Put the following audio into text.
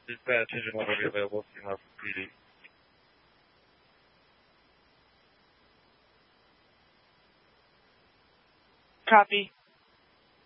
Dispatch engine 1 will be available soon enough for PD. Copy.